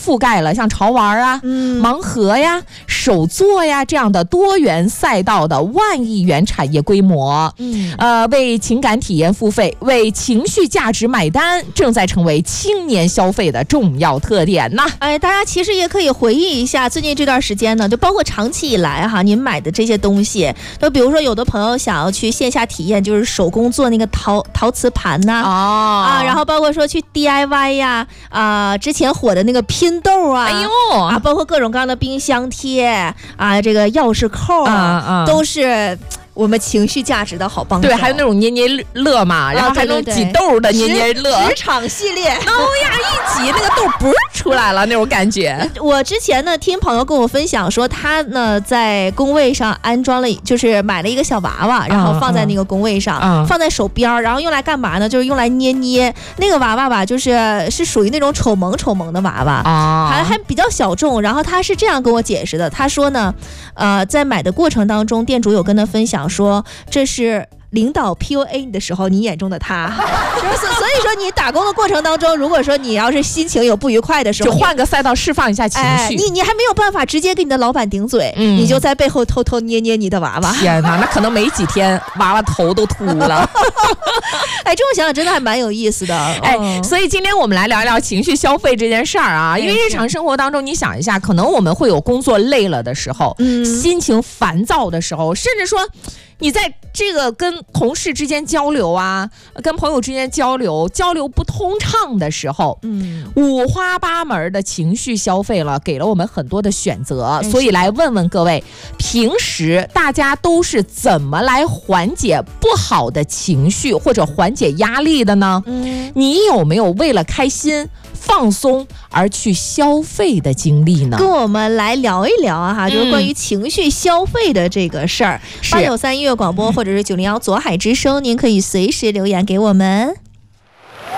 覆盖了像潮玩啊、盲盒呀、手作呀这样的多元赛道的万亿元产业规模。为情感体验付费，为情绪价值买单，正在成为青年消费的重要特点呢。 大家其实也可以回忆一下最近这段时间呢，就包括长期以来哈，您买的这些东西，就比如说有的朋友想要去线下体验，就是手工做那个陶瓷盘呐，然后包括说去 DIY 呀，之前火的那个拼豆啊，包括各种各样的冰箱贴啊，这个钥匙扣都是我们情绪价值的好帮手。 对，还有那种捏捏乐嘛，然后还能挤豆的捏捏乐， 职场系列， 呀，一挤那个豆不是出来了那种感觉。 我之前呢听朋友跟我分享说，他呢在工位上安装了，就是买了一个小娃娃，然后放在那个工位上，放在手边，然后用来干嘛呢？就是用来捏那个娃娃吧，是属于那种丑萌的娃娃还比较小众。然后他是这样跟我解释的，他说呢，在买的过程当中，店主有跟他分享说，这是领导 PUA 你的时候，你眼中的他。所以说你打工的过程当中，如果说你要是心情有不愉快的时候， 就换个赛道释放一下情绪。 你还没有办法直接跟你的老板顶嘴，你就在背后偷偷捏你的娃娃。 天哪，那可能没几天娃娃头都秃了。 这么想想真的还蛮有意思的。 所以今天我们来聊一聊情绪消费这件事儿啊，因为日常生活当中，你想一下，可能我们会有工作累了的时候，心情烦躁的时候，甚至说你在这个跟同事之间交流啊，跟朋友之间交流不通畅的时候，五花八门的情绪消费了，给了我们很多的选择。所以来问问各位，平时大家都是怎么来缓解不好的情绪或者缓解压力的呢？你有没有为了开心放松而去消费的经历呢？ 跟我们来聊一聊啊，就是关于情绪消费的这个事儿。893音乐广播或者是901左海之声，您可以随时留言给我们。